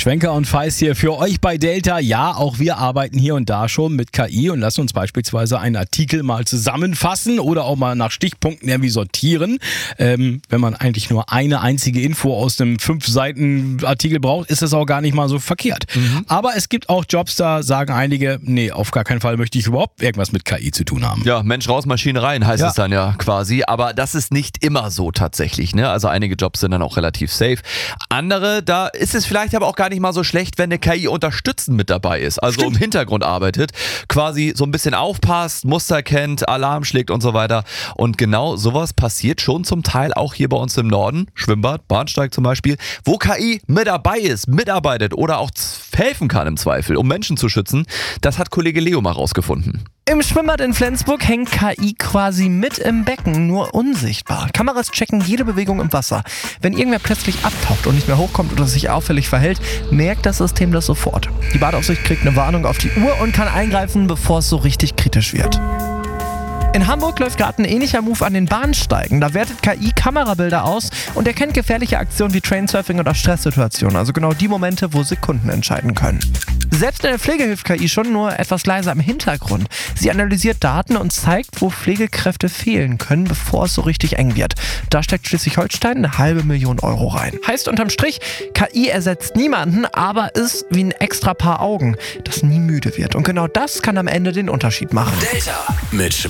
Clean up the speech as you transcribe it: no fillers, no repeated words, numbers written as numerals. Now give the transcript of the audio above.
Schwenker und Feist hier für euch bei Delta. Ja, auch wir arbeiten hier und da schon mit KI und lassen uns beispielsweise einen Artikel mal zusammenfassen oder auch mal nach Stichpunkten irgendwie sortieren. Wenn man eigentlich nur eine einzige Info aus einem 5-Seiten-Artikel braucht, ist das auch gar nicht mal so verkehrt. Aber es gibt auch Jobs, da sagen einige, nee, auf gar keinen Fall möchte ich überhaupt irgendwas mit KI zu tun haben. Ja, Mensch raus, Maschine rein heißt es dann ja quasi. Aber das ist nicht immer so tatsächlich, ne? Also einige Jobs sind dann auch relativ safe. Andere, da ist es vielleicht aber auch gar nicht mal so schlecht, wenn eine KI unterstützend mit dabei ist. Also im Hintergrund arbeitet, quasi so ein bisschen aufpasst, Muster kennt, Alarm schlägt und so weiter. Und genau sowas passiert schon zum Teil auch hier bei uns im Norden. Schwimmbad, Bahnsteig zum Beispiel, wo KI mit dabei ist, mitarbeitet oder auch helfen kann im Zweifel, um Menschen zu schützen. Das hat Kollege Leo mal rausgefunden. Im Schwimmbad in Flensburg hängt KI quasi mit im Becken, nur unsichtbar. Kameras checken jede Bewegung im Wasser. Wenn irgendwer plötzlich abtaucht und nicht mehr hochkommt oder sich auffällig verhält, merkt das System das sofort. Die Badeaufsicht kriegt eine Warnung auf die Uhr und kann eingreifen, bevor es so richtig kritisch wird. In Hamburg läuft gerade ein ähnlicher Move an den Bahnsteigen. Da wertet KI Kamerabilder aus und erkennt gefährliche Aktionen wie Trainsurfing oder Stresssituationen. Also genau die Momente, wo Sekunden entscheiden können. Selbst in der Pflege hilft KI schon, nur etwas leiser im Hintergrund. Sie analysiert Daten und zeigt, wo Pflegekräfte fehlen können, bevor es so richtig eng wird. Da steckt Schleswig-Holstein 500.000 Euro rein. Heißt unterm Strich, KI ersetzt niemanden, aber ist wie ein extra Paar Augen, das nie müde wird. Und genau das kann am Ende den Unterschied machen. Delta mit